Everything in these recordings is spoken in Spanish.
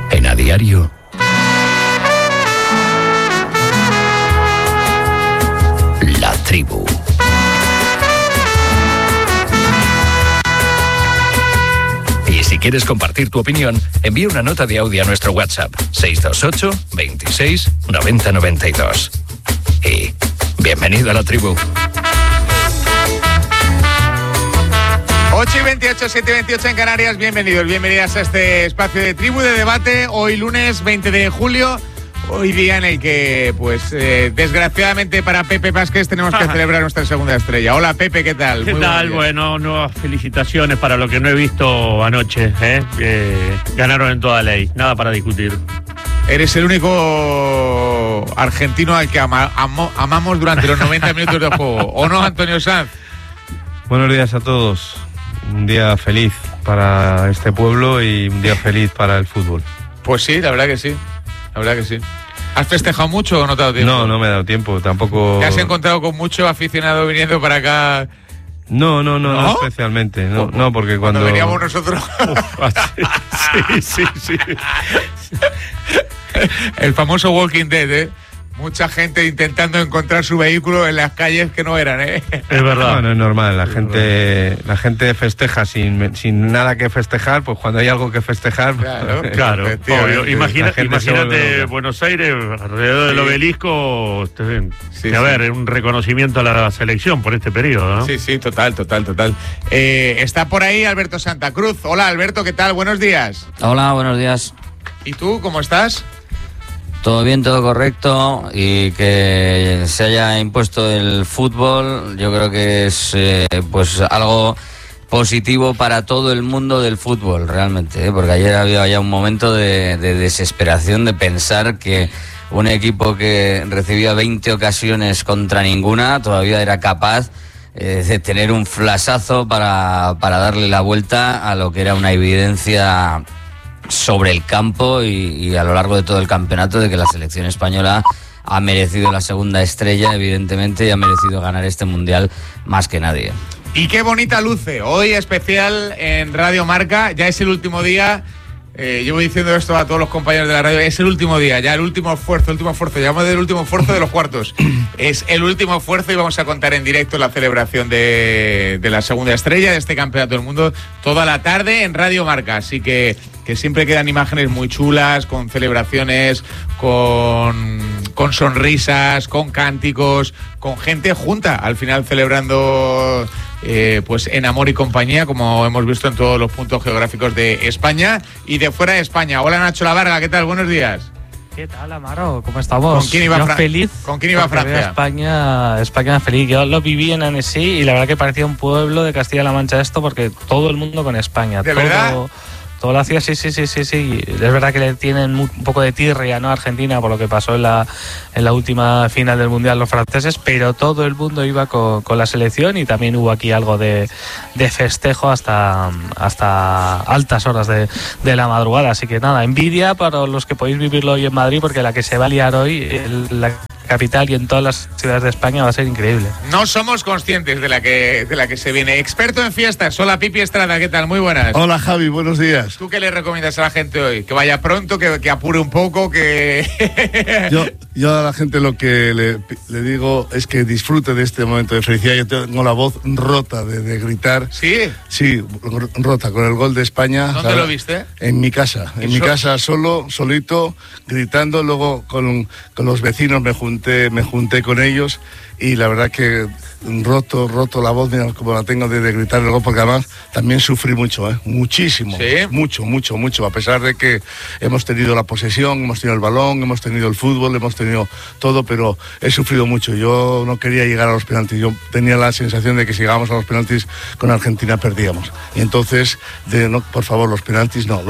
En A Diario, La Tribu. Y si quieres compartir tu opinión, envía una nota de audio a nuestro WhatsApp 628 26 90 92. Y bienvenido a La Tribu. 8:28, 7:28 en Canarias. Bienvenidas a este espacio de Tribu de debate. Hoy lunes 20 de julio. Hoy día en el que, pues, desgraciadamente para Pepe Vázquez tenemos que celebrar nuestra segunda estrella. Hola, Pepe, ¿qué tal? ¿Qué tal? Bueno, nuevas felicitaciones para lo que no he visto anoche. Ganaron en toda ley, nada para discutir. Eres el único argentino al que amamos durante los 90 minutos de juego. ¿O no, Antonio Sanz? Buenos días a todos. Un día feliz para este pueblo y un día feliz para el fútbol. Pues sí, la verdad que sí. La verdad que sí. ¿Has festejado mucho o no te ha dado tiempo? No me ha dado tiempo, tampoco. ¿Te has encontrado con mucho aficionado viniendo para acá? No especialmente. No, porque cuando veníamos nosotros. Sí. El famoso Walking Dead, ¿eh? Mucha gente intentando encontrar su vehículo en las calles que no eran, ¿eh? Es verdad. Bueno, es normal, la gente festeja sin nada que festejar, pues cuando hay algo que festejar... Claro. Imagínate Buenos Aires, alrededor del obelisco, un reconocimiento a la selección por este periodo, ¿no? Sí, total. Está por ahí Alberto Santa Cruz. Hola, Alberto, ¿qué tal? Buenos días. Hola, buenos días. ¿Y tú, cómo estás? Todo bien, todo correcto, y que se haya impuesto el fútbol, yo creo que es pues algo positivo para todo el mundo del fútbol, realmente, porque ayer había ya un momento de desesperación de pensar que un equipo que recibía 20 ocasiones contra ninguna todavía era capaz de tener un flashazo para darle la vuelta a lo que era una evidencia sobre el campo y a lo largo de todo el campeonato, de que la selección española ha merecido la segunda estrella, evidentemente, y ha merecido ganar este mundial más que nadie. Y qué bonita luce. Hoy especial en Radio Marca. Ya es el último día. Llevo diciendo esto a todos los compañeros de la radio. Es el último día, ya el último esfuerzo. Llamamos del último esfuerzo de los cuartos. Es el último esfuerzo y vamos a contar en directo la celebración de la segunda estrella de este campeonato del mundo toda la tarde en Radio Marca. Así que siempre quedan imágenes muy chulas, con celebraciones, con sonrisas, con cánticos, con gente junta al final celebrando pues en amor y compañía, como hemos visto en todos los puntos geográficos de España y de fuera de España. Hola, Nacho Lavarga, ¿qué tal? Buenos días. ¿Qué tal, Amaro? ¿Cómo estamos? ¿Con quién iba feliz? ¿Con quién iba Francia? España feliz. Yo lo viví en Annecy y la verdad que parecía un pueblo de Castilla-La Mancha esto, porque todo el mundo con España. ¿De verdad? Todo lo hacía, sí. Es verdad que le tienen un poco de tirria, ¿no?, a Argentina por lo que pasó en la última final del Mundial los franceses, pero todo el mundo iba con la selección y también hubo aquí algo de festejo hasta altas horas de la madrugada. Así que nada, envidia para los que podéis vivirlo hoy en Madrid, porque la que se va a liar hoy en la capital y en todas las ciudades de España va a ser increíble. No somos conscientes de la que se viene. Experto en fiestas. Hola, Pipi Estrada, ¿qué tal? Muy buenas. Hola, Javi, buenos días. ¿Tú qué le recomiendas a la gente hoy? Que vaya pronto, que apure un poco, que... Yo a la gente lo que le digo es que disfrute de este momento de felicidad. Yo tengo la voz rota de gritar. ¿Sí? Sí, rota, con el gol de España. ¿Dónde lo viste? En mi casa. En mi casa solito, gritando. Luego con los vecinos me junté con ellos y la verdad que roto la voz, mira como la tengo de gritar el gol, porque además también sufrí mucho, muchísimo. ¿Sí? Mucho, a pesar de que hemos tenido la posesión, hemos tenido el balón, hemos tenido el fútbol, hemos tenido todo, pero he sufrido mucho. Yo no quería llegar a los penaltis, yo tenía la sensación de que si llegábamos a los penaltis con Argentina perdíamos, y entonces no, por favor, los penaltis no.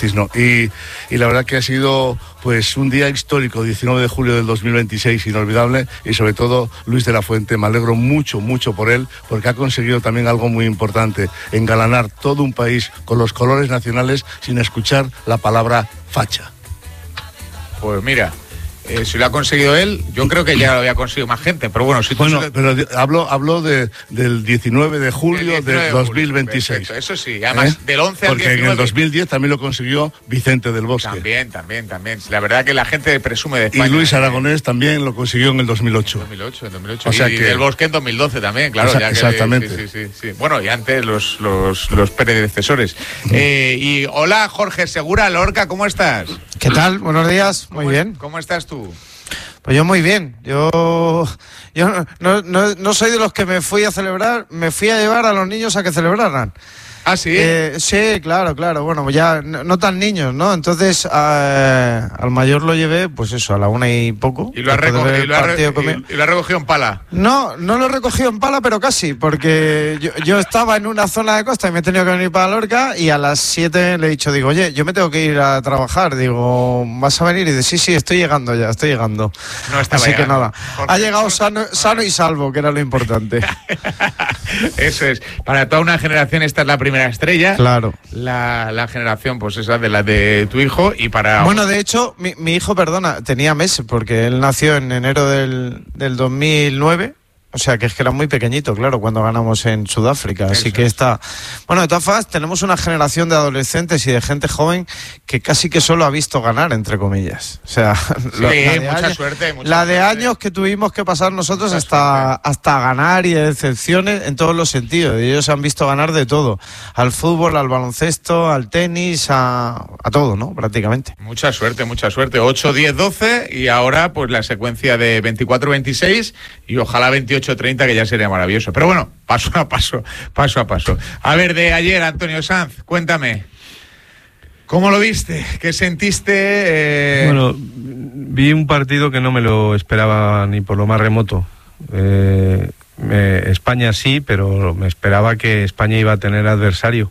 Y la verdad que ha sido pues un día histórico, 19 de julio del 2026, inolvidable, y sobre todo Luis de la Fuente, me alegro mucho por él, porque ha conseguido también algo muy importante: engalanar todo un país con los colores nacionales sin escuchar la palabra facha. Pues mira, Si lo ha conseguido él, yo creo que ya lo había conseguido más gente, pero bueno, si tú pero hablo del 19 de julio de 2026. Perfecto, eso sí, además del 11 al 19. Porque en el 2010 también lo consiguió Vicente del Bosque. También. La verdad que la gente presume de España. Y Luis Aragonés también lo consiguió en el 2008. 2008. O sea, y del Bosque en 2012 también, claro. Exactamente. Sí. Bueno, y antes los predecesores. Y hola, Jorge Segura, Lorca, ¿cómo estás? ¿Qué tal? Buenos días. Muy bien. ¿Cómo estás tú? Pues yo muy bien. Yo no soy de los que me fui a celebrar, me fui a llevar a los niños a que celebraran. ¿Ah, sí? Sí, claro. Bueno, ya no tan niños, ¿no? Entonces al mayor lo llevé, pues eso, a la 1:00 y poco. ¿Y lo ha recogido en pala? No lo he recogido en pala, pero casi, porque yo estaba en una zona de costa y me he tenido que venir para Lorca y a las 7 le he dicho, digo, oye, yo me tengo que ir a trabajar. Digo, ¿vas a venir? Y dice, sí, estoy llegando. No estaba Así llegando. Que nada, Jorge, ha llegado sano y salvo, que era lo importante. Eso es. Para toda una generación esta es la primera estrella. Claro. La generación, pues esa de la de tu hijo y para... Bueno, de hecho, mi hijo, perdona, tenía meses porque él nació en enero del 2009. O sea, que es que era muy pequeñito, claro, cuando ganamos en Sudáfrica. Así que está... Bueno, de todas formas, tenemos una generación de adolescentes y de gente joven que casi que solo ha visto ganar, entre comillas. O sea, mucha suerte. Años que tuvimos que pasar nosotros hasta ganar y de decepciones en todos los sentidos. Y ellos han visto ganar de todo. Al fútbol, al baloncesto, al tenis, a todo, ¿no? Prácticamente. Mucha suerte. 8, 10, 12 y ahora pues la secuencia de 24, 26 y ojalá 28, 30, que ya sería maravilloso. Pero bueno, paso a paso. A ver, de ayer, Antonio Sanz, cuéntame. ¿Cómo lo viste? ¿Qué sentiste? Bueno, vi un partido que no me lo esperaba ni por lo más remoto. España sí, pero me esperaba que España iba a tener adversario.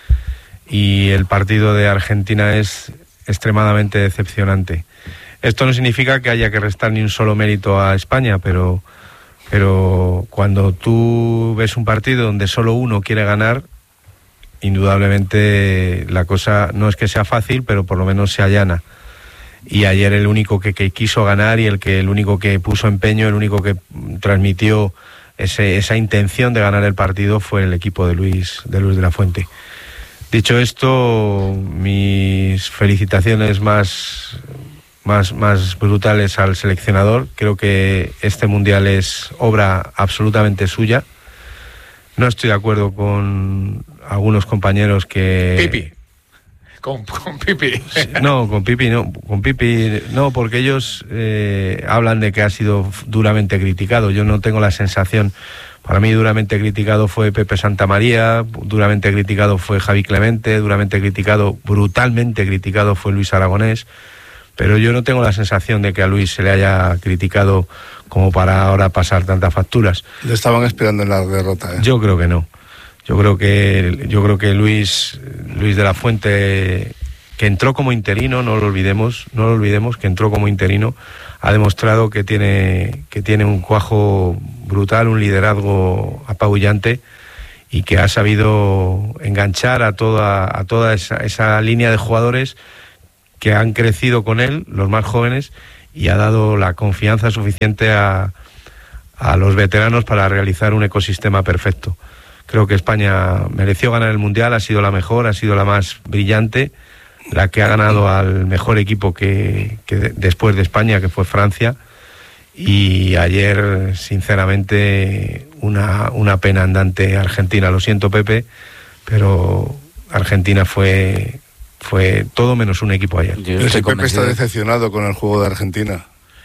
Y el partido de Argentina es extremadamente decepcionante. Esto no significa que haya que restar ni un solo mérito a España, pero cuando tú ves un partido donde solo uno quiere ganar, indudablemente la cosa no es que sea fácil, pero por lo menos se allana. Y ayer el único que quiso ganar y el único que puso empeño, el único que transmitió esa intención de ganar el partido fue el equipo de Luis de la Fuente. Dicho esto, mis felicitaciones más brutales al seleccionador. Creo que este mundial es obra absolutamente suya. No estoy de acuerdo con algunos compañeros que... Pipi. Con Pipi. No, con Pipi no, porque ellos hablan de que ha sido duramente criticado. Yo no tengo la sensación. Para mí duramente criticado fue Pepe Santamaría, duramente criticado fue Javi Clemente, brutalmente criticado fue Luis Aragonés. Pero yo no tengo la sensación de que a Luis se le haya criticado como para ahora pasar tantas facturas. Le estaban esperando en la derrota, ¿eh? Yo creo que no. Yo creo que Luis de la Fuente, que entró como interino, no lo olvidemos, que entró como interino, ha demostrado que tiene un cuajo brutal, un liderazgo apabullante y que ha sabido enganchar a toda esa línea de jugadores que han crecido con él, los más jóvenes, y ha dado la confianza suficiente a los veteranos para realizar un ecosistema perfecto. Creo que España mereció ganar el Mundial, ha sido la mejor, ha sido la más brillante, la que ha ganado al mejor equipo que después de España, que fue Francia. Y ayer, sinceramente, una pena andante Argentina. Lo siento, Pepe, pero Argentina fue todo menos un equipo ayer. Pepe está decepcionado con el juego de Argentina.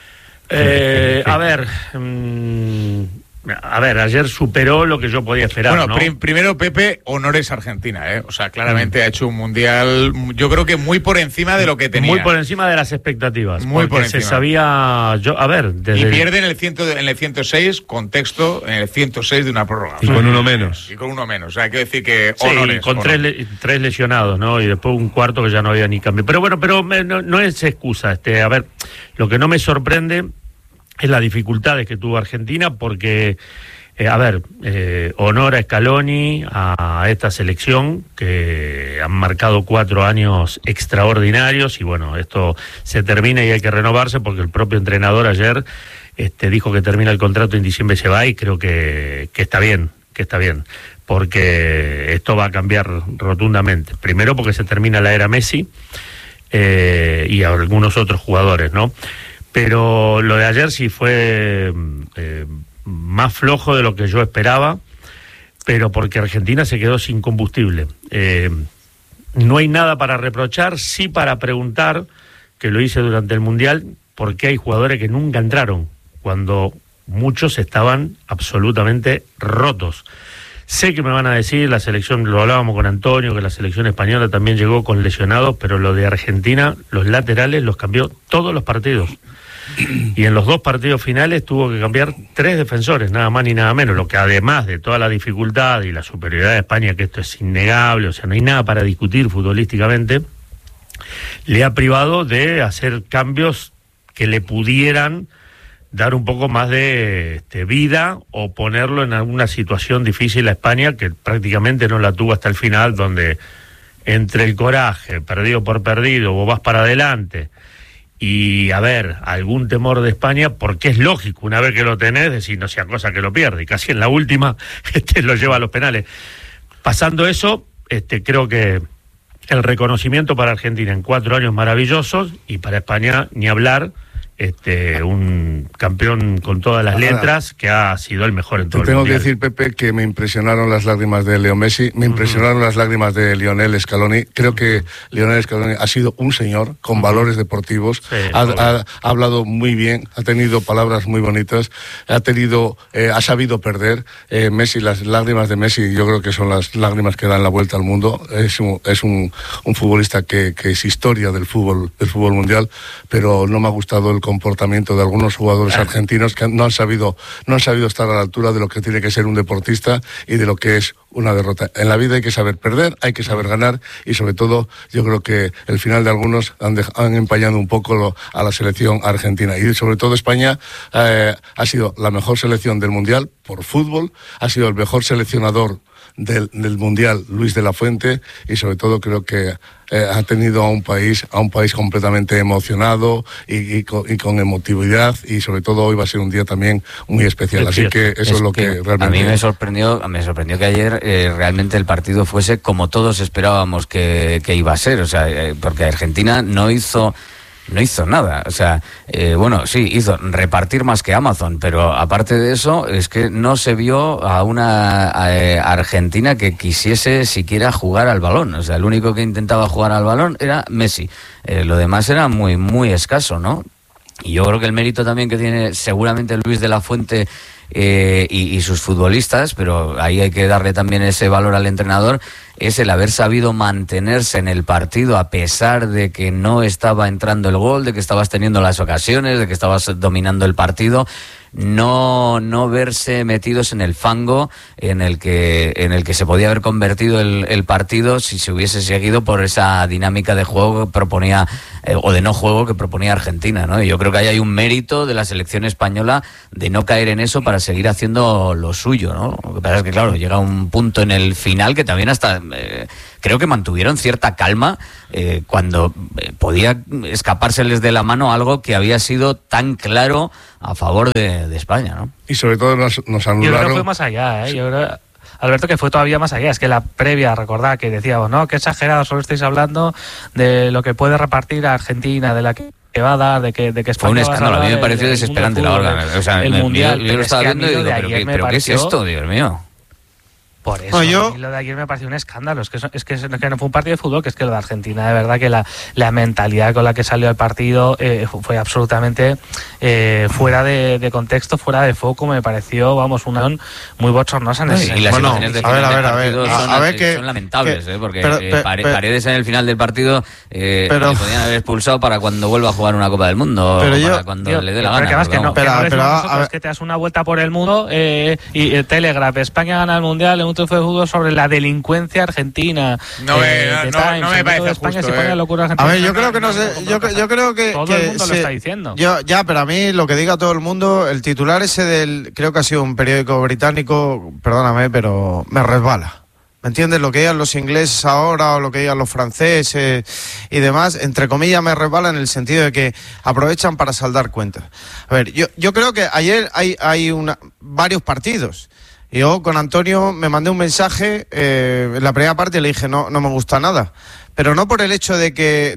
A ver, ayer superó lo que yo podía esperar. Bueno, ¿no? Primero, Pepe, honores a Argentina, ¿eh? O sea, claramente ha hecho un mundial, yo creo que muy por encima de lo que tenía. Muy por encima de las expectativas. Muy por encima. Se sabía, y pierde en el 106, contexto, en el 106 de una prórroga. Y con uno menos. O sea, hay que decir que honores. Sí, con tres lesionados, ¿no? Y después un cuarto que ya no había ni cambio. Pero bueno, no es excusa. A ver, lo que no me sorprende es las dificultades que tuvo Argentina, porque honor a Scaloni, a esta selección que han marcado 4 años extraordinarios y bueno, esto se termina y hay que renovarse porque el propio entrenador ayer dijo que termina el contrato en diciembre y se va y creo que está bien, porque esto va a cambiar rotundamente. Primero porque se termina la era Messi y a algunos otros jugadores, ¿no? Pero lo de ayer sí fue más flojo de lo que yo esperaba, pero porque Argentina se quedó sin combustible. No hay nada para reprochar, sí para preguntar, que lo hice durante el Mundial, por qué hay jugadores que nunca entraron, cuando muchos estaban absolutamente rotos. Sé que me van a decir, la selección, lo hablábamos con Antonio, que la selección española también llegó con lesionados, pero lo de Argentina, los laterales los cambió todos los partidos. Y en los 2 partidos finales tuvo que cambiar 3 defensores, nada más ni nada menos, lo que además de toda la dificultad y la superioridad de España, que esto es innegable, o sea, no hay nada para discutir futbolísticamente, le ha privado de hacer cambios que le pudieran dar un poco más de vida o ponerlo en alguna situación difícil a España, que prácticamente no la tuvo hasta el final, donde entre el coraje, perdido por perdido, vos vas para adelante, y algún temor de España, porque es lógico, una vez que lo tenés, decir no sea cosa que lo pierde, y casi en la última lo lleva a los penales. Pasando eso, creo que el reconocimiento para Argentina en 4 años maravillosos, y para España ni hablar, un campeón con todas las letras, que ha sido el mejor en todo el mundial. Tengo que decir, Pepe, que me impresionaron las lágrimas de Leo Messi, me impresionaron las lágrimas de Lionel Scaloni. Creo que Lionel Scaloni ha sido un señor con valores deportivos, sí, ha hablado muy bien, ha tenido palabras muy bonitas, ha sabido perder. Messi, las lágrimas de Messi, yo creo que son las lágrimas que dan la vuelta al mundo. Es un futbolista que es historia del fútbol mundial, pero no me ha gustado el comportamiento de algunos jugadores argentinos que no han sabido estar a la altura de lo que tiene que ser un deportista y de lo que es una derrota. En la vida hay que saber perder, hay que saber ganar, y sobre todo yo creo que el final de algunos han empañado un poco a la selección argentina, y sobre todo España ha sido la mejor selección del mundial por fútbol, ha sido el mejor seleccionador del mundial Luis de la Fuente, y sobre todo creo que ha tenido a un país completamente emocionado y con emotividad, y sobre todo hoy va a ser un día también muy especial, así que eso es lo que realmente... A mí me sorprendió que ayer realmente el partido fuese como todos esperábamos que iba a ser, o sea, porque Argentina no hizo nada, o sea, sí, hizo repartir más que Amazon, pero aparte de eso, es que no se vio a una Argentina que quisiese siquiera jugar al balón, o sea, el único que intentaba jugar al balón era Messi, lo demás era muy, muy escaso, ¿no? Y yo creo que el mérito también que tiene seguramente Luis de la Fuente y sus futbolistas, pero ahí hay que darle también ese valor al entrenador, es el haber sabido mantenerse en el partido a pesar de que no estaba entrando el gol, de que estabas teniendo las ocasiones, de que estabas dominando el partido. No verse metidos en el fango en el que se podía haber convertido el partido si se hubiese seguido por esa dinámica de juego que proponía o de no juego que proponía Argentina, ¿no? Y yo creo que ahí hay un mérito de la selección española de no caer en eso para seguir haciendo lo suyo, ¿no? Lo que pasa es que claro, llega un punto en el final que también hasta creo que mantuvieron cierta calma cuando podía escapárseles de la mano algo que había sido tan claro a favor de España, ¿no? Y sobre todo nos anularon... Yo creo que fue más allá, Yo creo, Alberto, que fue todavía más allá. Es que la previa, recordad que decíamos, ¿no? Qué exagerado solo estáis hablando de lo que puede repartir a Argentina, de la que va a dar, de que España fue un escándalo, a mí me pareció desesperante la órgana. O sea, el mundial, yo lo estaba viendo y digo, ¿pero qué es esto, Dios mío? Por eso, lo de ayer me pareció un escándalo. Es que no fue un partido de fútbol, que es que lo de Argentina, de verdad que la mentalidad con la que salió el partido fue absolutamente fuera de contexto, fuera de foco. Me pareció, una muy bochornosa en ese sentido. Y las imágenes de final del partido son lamentables, porque Paredes en el final del partido le podían haber expulsado para cuando vuelva a jugar una Copa del Mundo, para cuando le dé la gana. Es que te das una vuelta por el mundo y Telegraph, España gana el Mundial en un triunfo de fútbol sobre la delincuencia argentina. No me parece España justo. Se pone la locura argentina. A ver, yo creo que no sé. Yo creo que todo el mundo lo está diciendo. Pero a mí mí, lo que diga todo el mundo, el titular ese creo que ha sido un periódico británico, perdóname, pero me resbala. ¿Me entiendes? Lo que digan los ingleses ahora o lo que digan los franceses y demás, entre comillas me resbala en el sentido de que aprovechan para saldar cuentas. A ver, yo creo que ayer hay varios partidos. Yo con Antonio me mandé un mensaje en la primera parte y le dije no me gusta nada. Pero no por el hecho de que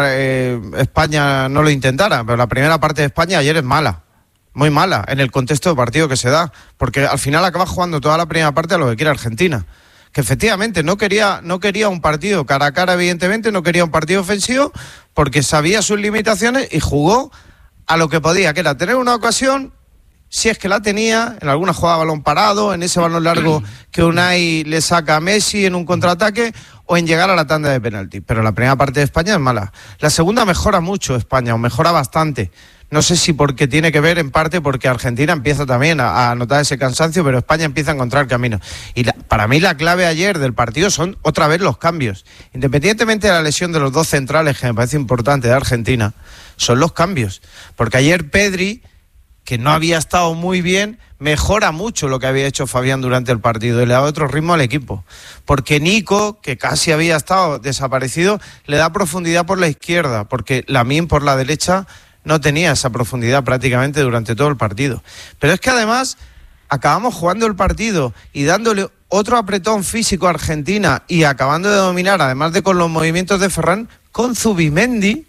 España no lo intentara, pero la primera parte de España ayer es mala. Muy mala en el contexto de partido que se da. Porque al final acaba jugando toda la primera parte a lo que quiere Argentina. Que efectivamente no quería un partido cara a cara, evidentemente, no quería un partido ofensivo porque sabía sus limitaciones y jugó a lo que podía, que era tener una ocasión, si es que la tenía, en alguna jugada balón parado, en ese balón largo que Unai le saca a Messi en un contraataque o en llegar a la tanda de penalti. Pero la primera parte de España es mala. La segunda mejora mucho España, o mejora bastante. No sé si porque tiene que ver en parte porque Argentina empieza también a notar ese cansancio, pero España empieza a encontrar caminos. Y para mí la clave ayer del partido son otra vez los cambios. Independientemente de la lesión de los dos centrales, que me parece importante, de Argentina, son los cambios. Porque ayer Pedri, que no había estado muy bien, mejora mucho lo que había hecho Fabián durante el partido y le da otro ritmo al equipo. Porque Nico, que casi había estado desaparecido, le da profundidad por la izquierda, porque Lamine por la derecha no tenía esa profundidad prácticamente durante todo el partido. Pero es que además acabamos jugando el partido y dándole otro apretón físico a Argentina y acabando de dominar, además de con los movimientos de Ferran, con Zubimendi,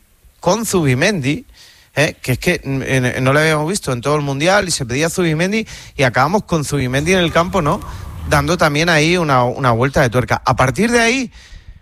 que es que no lo habíamos visto en todo el Mundial y se pedía Zubimendi y acabamos con Zubimendi en el campo, ¿no? Dando también ahí una vuelta de tuerca. A partir de ahí,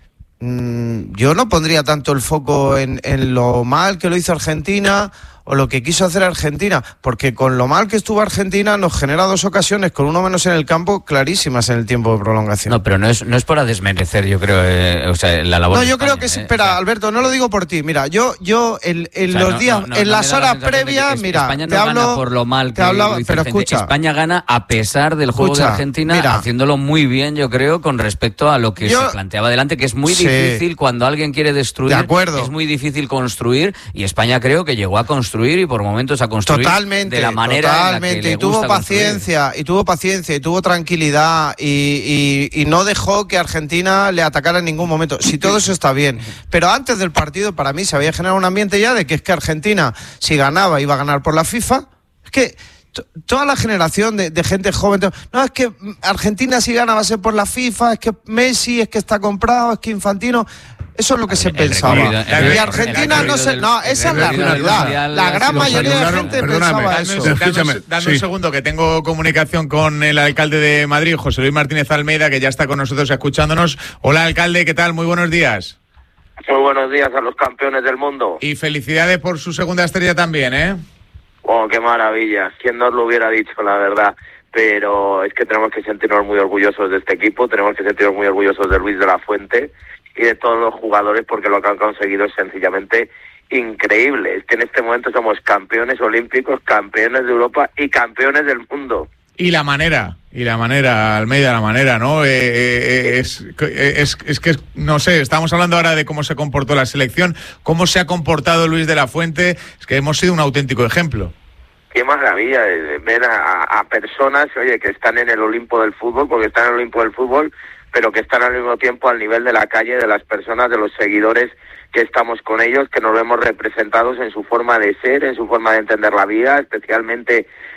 yo no pondría tanto el foco en lo mal que lo hizo Argentina o lo que quiso hacer Argentina, porque con lo mal que estuvo Argentina nos genera dos ocasiones con uno menos en el campo clarísimas en el tiempo de prolongación. No, pero no es para desmerecer, yo creo, o sea, la labor. No, yo España, creo que sí. Espera, Alberto, no lo digo por ti. Mira, yo en los días, en las horas previas, mira, España no te hablo gana por lo mal que lo hizo pero Argentina. escucha, España gana a pesar del juego de Argentina, mira, haciéndolo muy bien, yo creo, con respecto a lo que se planteaba delante, que es muy difícil cuando alguien quiere destruir. De acuerdo. Es muy difícil construir y España creo que llegó a construir y por momentos a construir de la manera en la que le gusta y tuvo paciencia y tuvo tranquilidad y no dejó que Argentina le atacara en ningún momento. Si todo eso está bien, pero antes del partido para mí se había generado un ambiente ya de que es que Argentina, si ganaba, iba a ganar por la FIFA. Es que toda la generación de gente joven, no, es que Argentina si gana va a ser por la FIFA, es que Messi, es que está comprado, es que Infantino. Eso es lo que se pensaba. Y Argentina no se... No, esa es la realidad. La gran mayoría de gente pensaba eso. Dame un segundo, que tengo comunicación con el alcalde de Madrid, José Luis Martínez Almeida, que ya está con nosotros escuchándonos. Hola, alcalde, ¿qué tal? Muy buenos días. Muy buenos días a los campeones del mundo. Y felicidades por su segunda estrella también, ¿eh? Oh, qué maravilla. ¿Quién nos lo hubiera dicho, la verdad? Pero es que tenemos que sentirnos muy orgullosos de este equipo, tenemos que sentirnos muy orgullosos de Luis de la Fuente y de todos los jugadores, porque lo que han conseguido es sencillamente increíble. Es que en este momento somos campeones olímpicos, campeones de Europa y campeones del mundo. Y la manera, Almeida, la manera, ¿no? Es que, no sé, estamos hablando ahora de cómo se comportó la selección, cómo se ha comportado Luis de la Fuente, es que hemos sido un auténtico ejemplo. Qué maravilla ver a personas, oye, que están en el Olimpo del fútbol, porque están en el Olimpo del fútbol, pero que están al mismo tiempo al nivel de la calle, de las personas, de los seguidores que estamos con ellos, que nos vemos representados en su forma de ser, en su forma de entender la vida, especialmente